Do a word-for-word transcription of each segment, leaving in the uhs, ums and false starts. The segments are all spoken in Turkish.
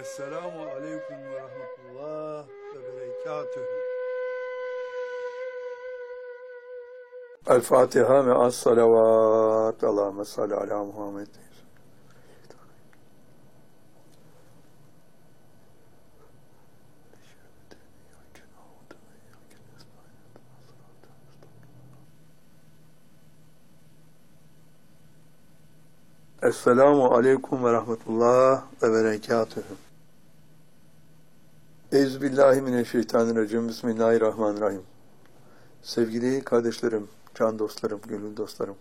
Esselamu aleyküm ve rahmetullah ve berekatühü. El Fatiha ve as salavat. Allahümme salli ala Muhammed. Esselamu aleyküm ve rahmetullah ve berekatühü. Euzubillahimineşşeytanirracim. Bismillahirrahmanirrahim. Sevgili kardeşlerim, can dostlarım, gönül dostlarım,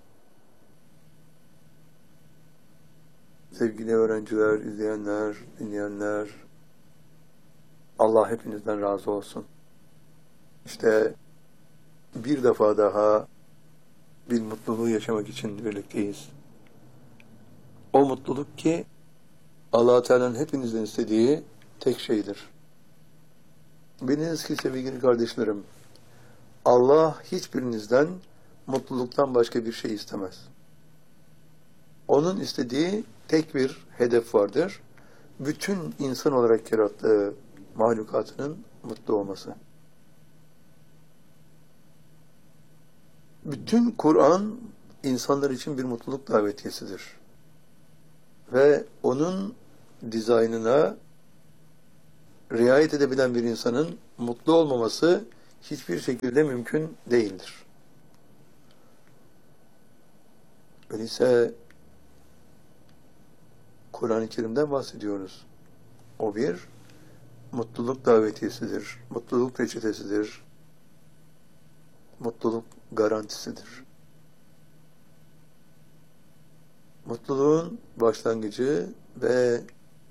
sevgili öğrenciler, izleyenler, dinleyenler, Allah hepinizden razı olsun. İşte bir defa daha bir mutluluğu yaşamak için birlikteyiz. O mutluluk ki Allah-u Teala'nın hepinizden istediği tek şeydir. Biliniz ki sevgili kardeşlerim, Allah hiçbirinizden mutluluktan başka bir şey istemez. Onun istediği tek bir hedef vardır. Bütün insan olarak yarattığı mahlukatının mutlu olması. Bütün Kur'an insanlar için bir mutluluk davetiyesidir. Ve onun dizaynına riayet edebilen bir insanın mutlu olmaması hiçbir şekilde mümkün değildir. Öyleyse Kur'an-ı Kerim'den bahsediyoruz. O bir mutluluk davetiyesidir, mutluluk reçetesidir, mutluluk garantisidir. Mutluluğun başlangıcı ve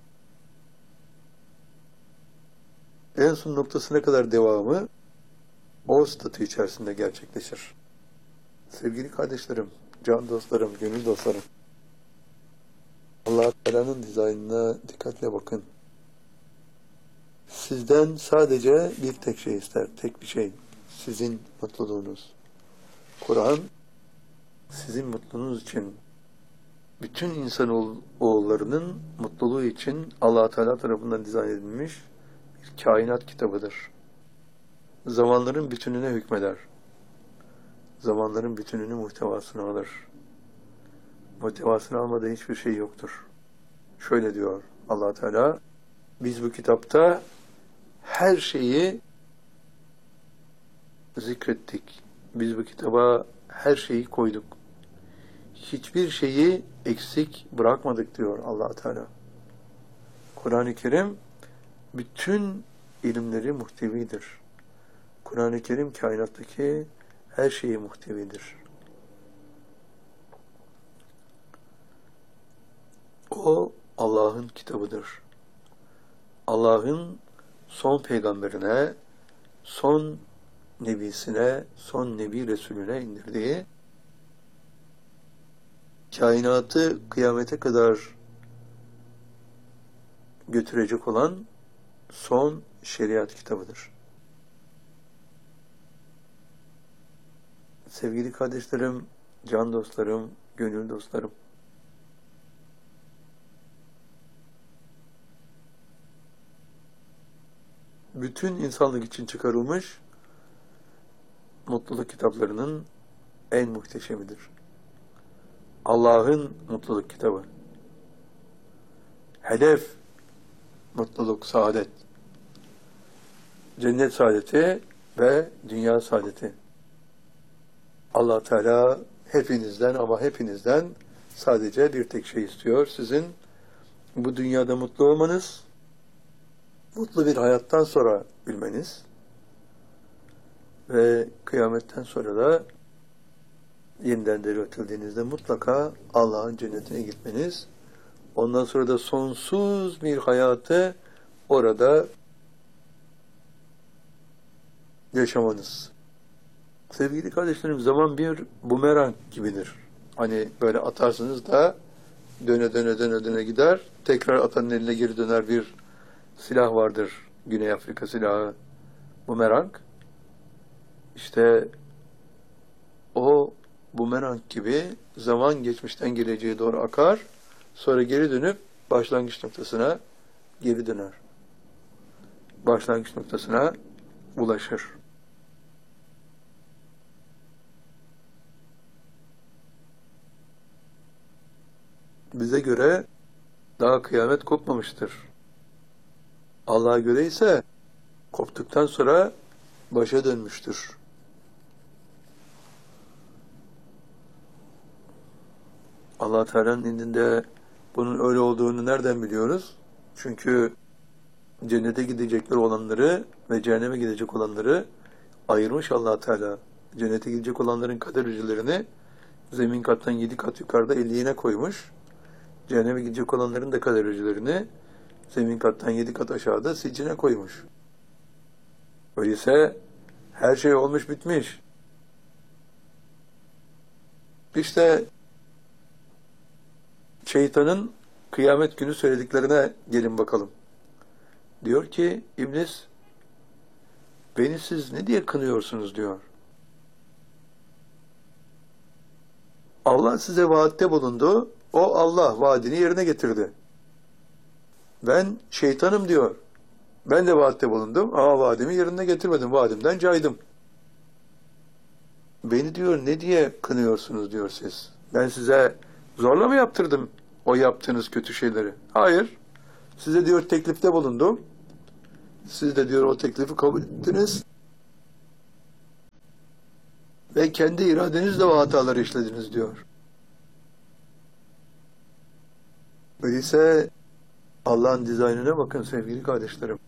en son noktasına kadar devamı o statü içerisinde gerçekleşir. Sevgili kardeşlerim, can dostlarım, gönül dostlarım, Allah-u Teala'nın dizaynına dikkatle bakın. Sizden sadece bir tek şey ister, tek bir şey. Sizin mutluluğunuz. Kur'an, sizin mutluluğunuz için, bütün insan oğullarının mutluluğu için Allah-u Teala tarafından dizayn edilmiş bir kainat kitabıdır. Zamanların bütününe hükmeder. Zamanların bütününü muhtevasını alır. Muhtevasını almadığı hiçbir şey yoktur. Şöyle diyor Allah Teala, biz bu kitapta her şeyi zikrettik. Biz bu kitaba her şeyi koyduk. Hiçbir şeyi eksik bırakmadık diyor Allah Teala. Kur'an-ı Kerim bütün ilimleri muhtevidir. Kur'an-ı Kerim kainattaki her şeyi muhtevidir. O Allah'ın kitabıdır. Allah'ın son peygamberine, son nebisine, son nebi resulüne indirdiği, kainatı kıyamete kadar götürecek olan son şeriat kitabıdır. Sevgili kardeşlerim, can dostlarım, gönül dostlarım, bütün insanlık için çıkarılmış mutluluk kitaplarının en muhteşemidir. Allah'ın mutluluk kitabı. Hedef, mutluluk, saadet. Cennet saadeti ve dünya saadeti. Allah Teala hepinizden ama hepinizden sadece bir tek şey istiyor. Sizin bu dünyada mutlu olmanız, mutlu bir hayattan sonra bilmeniz ve kıyametten sonra da yeniden diriltildiğinizde mutlaka Allah'ın cennetine gitmeniz, ondan sonra da sonsuz bir hayatı orada yaşamanız. Sevgili kardeşlerim, zaman bir bumerang gibidir. Hani böyle atarsınız da döne döne döne döne gider, tekrar atanın eline geri döner bir silah vardır. Güney Afrika silahı, bumerang. İşte o bumerang gibi zaman geçmişten geleceğe doğru akar, sonra geri dönüp başlangıç noktasına geri döner. Başlangıç noktasına ulaşır. Bize göre daha kıyamet kopmamıştır. Allah'a göre ise koptuktan sonra başa dönmüştür. Allah Teala'nın indinde bunun öyle olduğunu nereden biliyoruz? Çünkü cennete gidecekler olanları ve cehenneme gidecek olanları ayırmış Allah Teala. Cennete gidecek olanların kader hücrelerini zemin kattan yedi kat yukarıda elliğine koymuş. Cehenneme gidecek olanların da kader hücrelerini zemin kattan yedi kat aşağıda sicine koymuş. Öyleyse her şey olmuş bitmiş. İşte şeytanın kıyamet günü söylediklerine gelin bakalım. Diyor ki İblis, beni siz ne diye kınıyorsunuz diyor. Allah size vaatte bulundu, o Allah vaadini yerine getirdi. Ben şeytanım diyor. Ben de vaatte bulundum ama vaadimi yerine getirmedim, vaadimden caydım. Beni diyor ne diye kınıyorsunuz diyor siz. Ben size zorla mı yaptırdım o yaptığınız kötü şeyleri? Hayır. Size diyor teklifte bulundum. Siz de diyor o teklifi kabul ettiniz. Ve kendi iradenizle o hataları işlediniz diyor. Öyleyse Allah'ın dizaynına bakın sevgili kardeşlerim.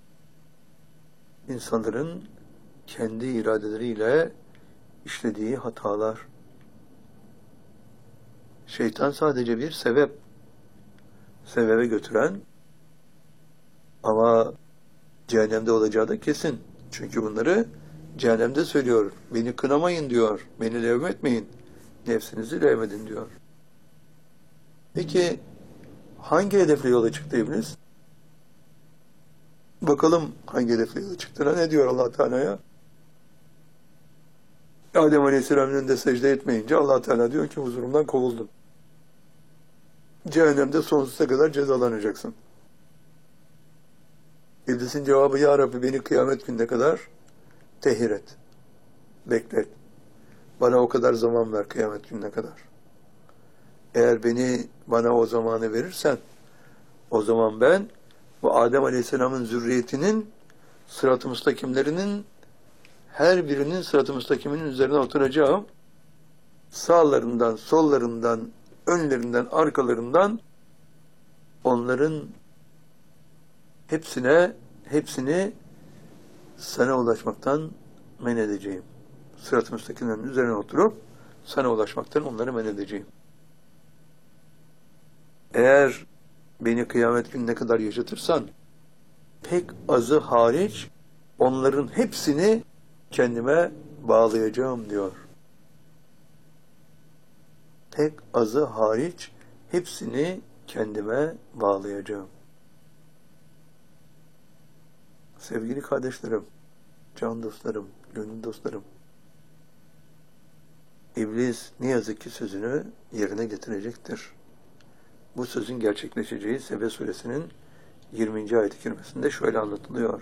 İnsanların kendi iradeleriyle işlediği hatalar. Şeytan sadece bir sebep. Sebebe götüren ama cehennemde olacağı da kesin. Çünkü bunları cehennemde söylüyor. Beni kınamayın diyor. Beni levmetmeyin. Nefsinizi levmedin diyor. Peki hangi hedefle yola çıktı İblis? Bakalım hangi hedefle yola çıktığına ne diyor Allah Teala'ya? Adem Aleyhisselam'ın önünde secde etmeyince Allah Teala diyor ki huzurumdan kovuldun. Cehennemde sonsuza kadar cezalanacaksın. İblis'in cevabı ya Rabbi beni kıyamet gününe kadar tehir et. Beklet. Bana o kadar zaman ver kıyamet gününe kadar. Eğer beni bana o zamanı verirsen o zaman ben bu Adem Aleyhisselam'ın zürriyetinin sırat-ı müstakimlerinin her birinin sırat-ı müstakiminin üzerine oturacağım. Sağlarından, sollarından, önlerinden, arkalarından onların hepsine, hepsini sana ulaşmaktan men edeceğim. Sırat-ı müstakimlerin üzerine oturup sana ulaşmaktan onları men edeceğim. Eğer beni kıyamet gününe kadar yaşatırsan pek azı hariç onların hepsini kendime bağlayacağım diyor. Pek azı hariç hepsini kendime bağlayacağım. Sevgili kardeşlerim, can dostlarım, gönül dostlarım, İblis ne yazık ki sözünü yerine getirecektir. Bu sözün gerçekleşeceği Sebe suresinin yirminci ayet-i kerimesinde şöyle anlatılıyor.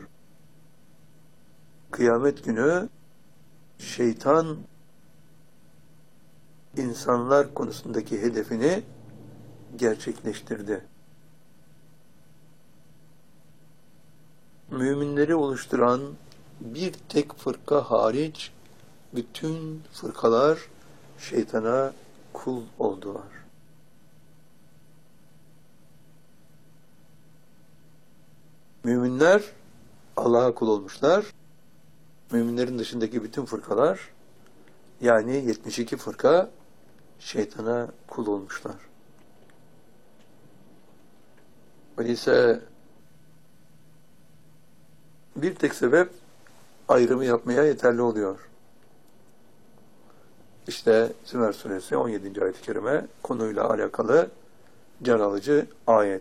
Kıyamet günü şeytan insanlar konusundaki hedefini gerçekleştirdi. Müminleri oluşturan bir tek fırka hariç bütün fırkalar şeytana kul oldular. Müminler Allah'a kul olmuşlar. Müminlerin dışındaki bütün fırkalar yani yetmiş iki fırka şeytana kul olmuşlar. Öyleyse bir tek sebep ayrımı yapmaya yeterli oluyor. İşte Zümer suresi on yedinci ayet-i kerime konuyla alakalı can alıcı ayet.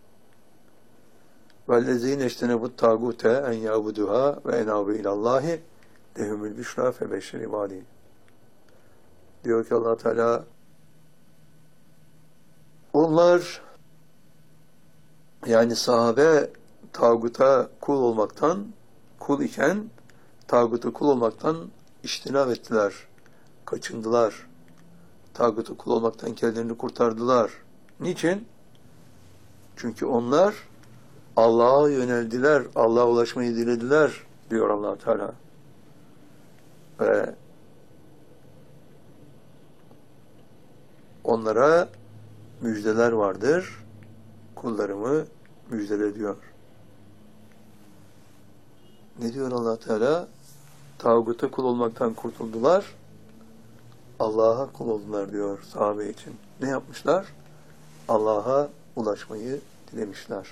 وَالَّذ۪ينَ اَجْتَنَبُوا التَّاغُوتَ اَنْ يَعْبُدُهَا وَاَنَابُوا اِلَى اللّٰهِ لَهُمُ الْبِشْرَى فَبَشِّرْ عِبَادِهِ. Diyor ki Allah Teala onlar Yani sahabe tağuta kul olmaktan, kul iken tağuta kul olmaktan iştinab ettiler, kaçındılar. Tağuta kul olmaktan kendilerini kurtardılar. Niçin? Çünkü onlar Allah'a yöneldiler, Allah'a ulaşmayı dilediler diyor Allah Teala. Ve onlara müjdeler vardır. Kullarımı müjdele diyor. Ne diyor Allah Teala? Tağuta kul olmaktan kurtuldular. Allah'a kul oldular diyor sahabe için. Ne yapmışlar? Allah'a ulaşmayı dilemişler.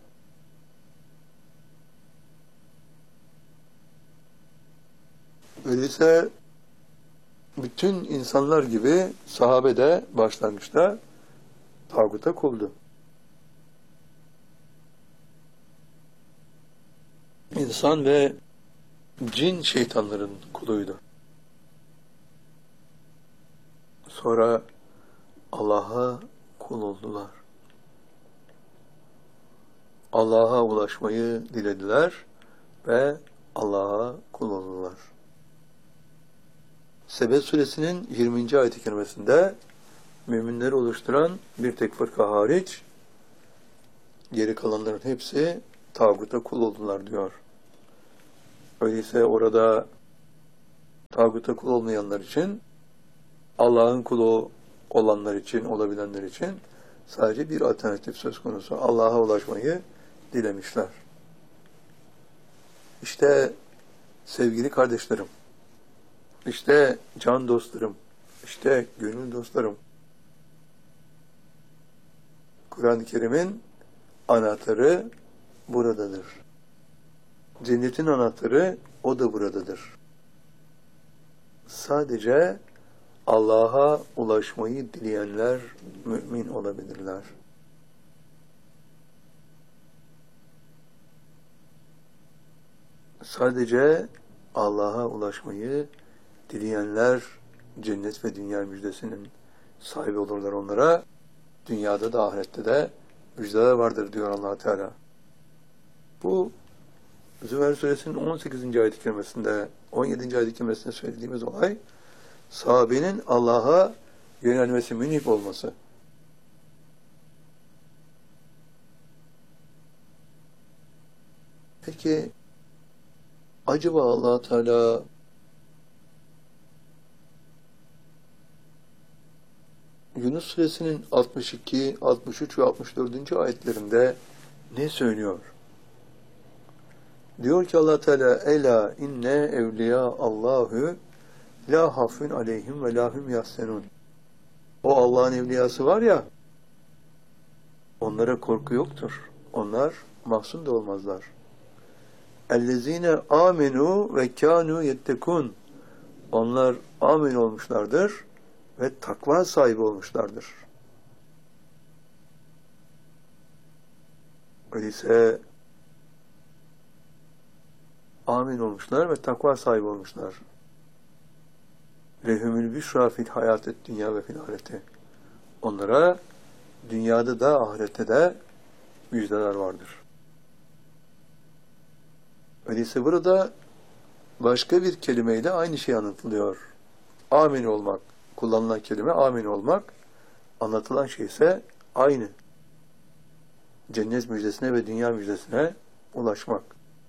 Öyleyse bütün insanlar gibi sahabe de başlangıçta tağuta kuldu. İnsan ve cin şeytanların kuluydu. Sonra Allah'a kul oldular. Allah'a ulaşmayı dilediler ve Allah'a kul oldular. Sebe suresinin yirminci ayet-i kerimesinde müminleri oluşturan bir tek fırka hariç geri kalanların hepsi tağuta kul oldular diyor. Öyleyse orada tağuta kul olmayanlar için, Allah'ın kulu olanlar için, olabilenler için sadece bir alternatif söz konusu. Allah'a ulaşmayı dilemişler. İşte sevgili kardeşlerim, işte can dostlarım, işte gönül dostlarım. Kur'an-ı Kerim'in anahtarı buradadır. Cennetin anahtarı o da buradadır. Sadece Allah'a ulaşmayı dileyenler mümin olabilirler. Sadece Allah'a ulaşmayı dileyenler cennet ve dünya müjdesinin sahibi olurlar onlara. Dünyada da ahirette de müjdeler vardır diyor Allah Teala. Bu Zümer suresinin on sekizinci ayet-i kerimesinde, on yedinci ayet-i kerimesinde söylediğimiz olay, sahabenin Allah'a yönelmesi, münip olması. Peki, acaba Allah Teala Yunus suresinin altmış iki, altmış üç ve altmış dördüncü ayetlerinde ne söylüyor? Diyor ki Allah Teala: "Ela inne evliya Allahu la hafun aleyhim ve lahum yahsenun." O Allah'ın evliyası var ya, onlara korku yoktur. Onlar mahzun da olmazlar. Ellezine amenu ve kanu yettekun. Onlar amin olmuşlardır ve takva sahibi olmuşlardır. Öyleyse amin olmuşlar ve takva sahibi olmuşlar. Lehumül büşra fil hayatet dünya ve fil ahireti. Onlara dünyada da ahirette de müjdeler vardır. Öyleyse burada başka bir kelimeyle aynı şey anlatılıyor. Amin olmak, kullanılan kelime amin olmak, anlatılan şey ise aynı. Cennet müjdesine ve dünya müjdesine ulaşmak.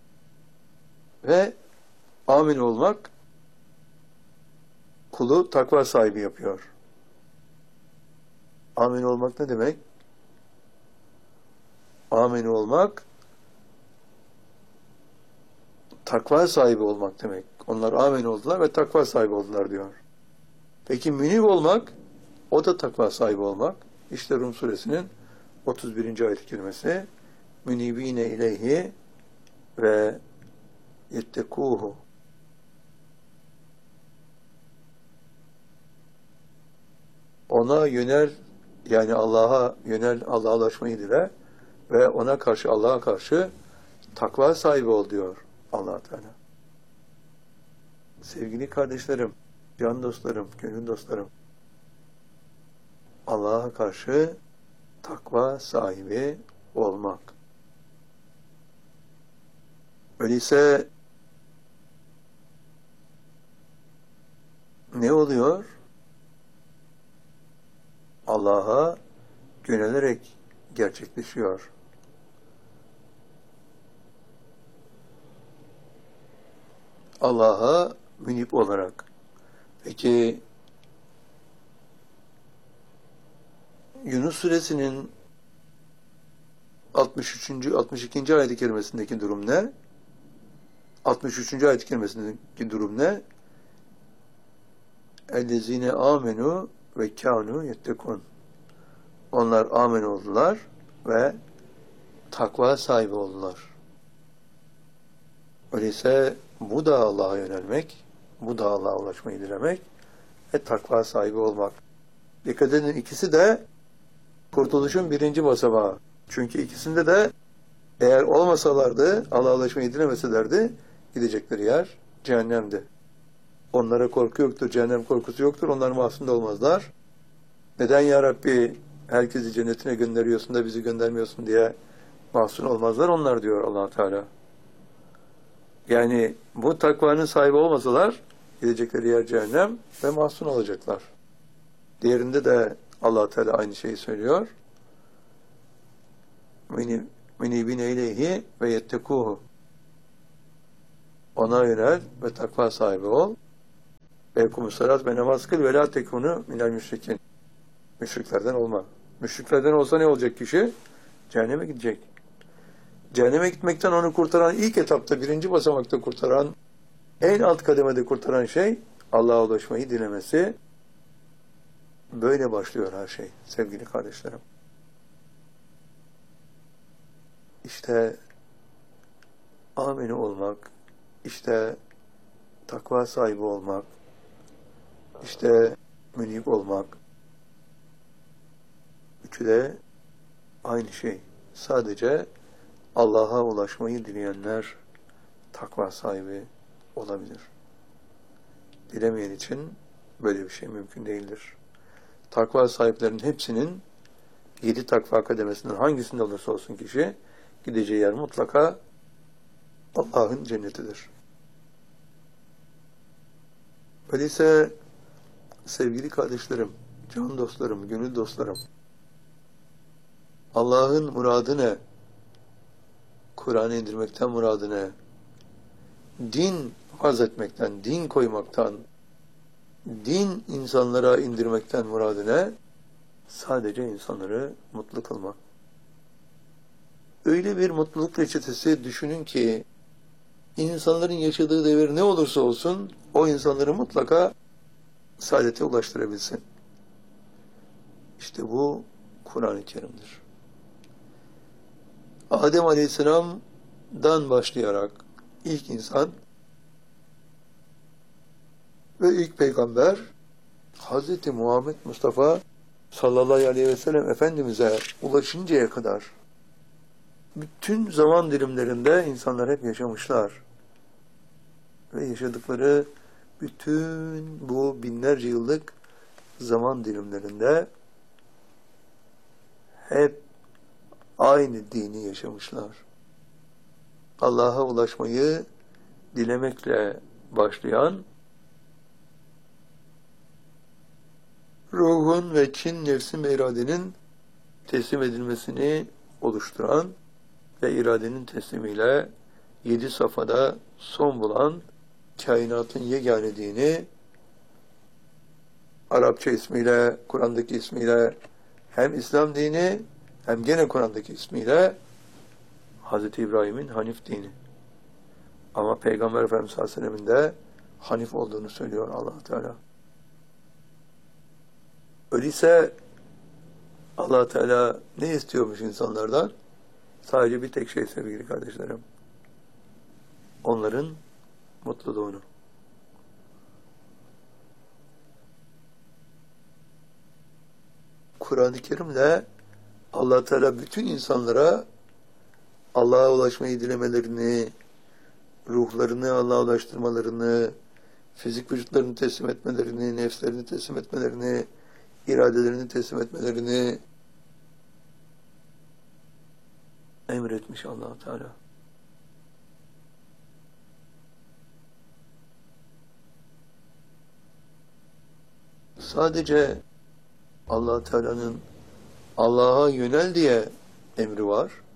Ve amin olmak kulu takva sahibi yapıyor. Amin olmak ne demek? Amin olmak takva sahibi olmak demek. Onlar amin oldular ve takva sahibi oldular diyor. Peki münib olmak, o da takva sahibi olmak. İşte Rum suresinin otuz birinci ayet-i kerimesi: "Münibine ileyhi ve yettekuhu." Ona yönel, yani Allah'a yönel, Allah'a ulaşmayı dile ve ona karşı, Allah'a karşı takva sahibi ol diyor Allah Teala. Sevgili kardeşlerim, can dostlarım, gönül dostlarım, Allah'a karşı takva sahibi olmak. Öyleyse ne oluyor? Allah'a yönelerek gerçekleşiyor. Allah'a münip olarak. Peki Yunus suresinin altmış üçüncü altmış ikinci ayet-i kerimesindeki durum ne? altmış üçüncü ayet-i kerimesindeki durum ne? Ellezine amenu ve kânu yettekûn. Onlar amen oldular ve takva sahibi oldular. Öyleyse bu da Allah'a yönelmek, bu da Allah'a ulaşmayı dilemek ve takva sahibi olmak. Dikkat edin, ikisi de kurtuluşun birinci basamağı. Çünkü ikisinde de eğer olmasalardı, Allah'a ulaşmayı dilemeselerdi, gidecekleri yer cehennemdi. Onlara korku yoktur, cehennem korkusu yoktur, onlar mahzun da olmazlar. Neden ya Rabbi herkesi cennetine gönderiyorsun da bizi göndermiyorsun diye mahzun olmazlar onlar, diyor Allah Teala. Yani bu takvanın sahibi olmasalar gidecekleri yer cehennem ve mahzun olacaklar. Diğerinde de Allah Teala aynı şeyi söylüyor. Menibine ileyhi ve yettekuhu. Ona yönel ve takva sahibi ol. Ve yekumussalat ve namaz kıl ve la tekunu minel müşrikin. Müşriklerden olma. Müşriklerden olsa ne olacak kişi? Cehenneme gidecek. Cehenneme gitmekten onu kurtaran, ilk etapta, birinci basamakta kurtaran, en alt kademede kurtaran şey Allah'a ulaşmayı dilemesi. Böyle başlıyor her şey sevgili kardeşlerim. İşte ameni olmak, işte takva sahibi olmak, işte münib olmak, üçü de aynı şey. Sadece Allah'a ulaşmayı dileyenler takva sahibi olabilir. Dilemeyen için böyle bir şey mümkün değildir. Takva sahiplerinin hepsinin yedi takva kademesinden hangisinde olursa olsun kişi, gideceği yer mutlaka Allah'ın cennetidir. Öyleyse sevgili kardeşlerim, can dostlarım, gönül dostlarım, Allah'ın muradı ne? Kur'an'ı indirmekten muradı ne? Din vaz etmekten, din koymaktan, din insanlara indirmekten muradı ne? Sadece insanları mutlu kılmak. Öyle bir mutluluk reçetesi düşünün ki, insanların yaşadığı devir ne olursa olsun, o insanları mutlaka saadete ulaştırabilsin. İşte bu Kur'an-ı Kerim'dir. Adem Aleyhisselam'dan başlayarak ilk insan ve ilk peygamber Hazreti Muhammed Mustafa sallallahu aleyhi ve sellem Efendimiz'e ulaşıncaya kadar bütün zaman dilimlerinde insanlar hep yaşamışlar. Ve yaşadıkları bütün bu binlerce yıllık zaman dilimlerinde hep aynı dini yaşamışlar. Allah'a ulaşmayı dilemekle başlayan, ruhun ve kin, nefsin ve iradenin teslim edilmesini oluşturan ve iradenin teslimiyle yedi safhada son bulan kainatın yegane dini, Arapça ismiyle, Kur'an'daki ismiyle hem İslam dini hem gene Kur'an'daki ismiyle Hazreti İbrahim'in Hanif dini. Ama Peygamber Efendimiz sallallahu aleyhi ve sellem'in de Hanif olduğunu söylüyor Allah Teala. Öyleyse Allah Teala ne istiyormuş insanlardan? Sadece bir tek şey sevgili kardeşlerim. Onların mutluluğunu. Kur'an-ı Kerim'le Allah Teala bütün insanlara Allah'a ulaşmayı dilemelerini, ruhlarını Allah'a ulaştırmalarını, fizik vücutlarını teslim etmelerini, nefslerini teslim etmelerini, iradelerini teslim etmelerini emretmiş Allah Teala. sadece Allah Teala'nın Allah'a yönel diye emri var.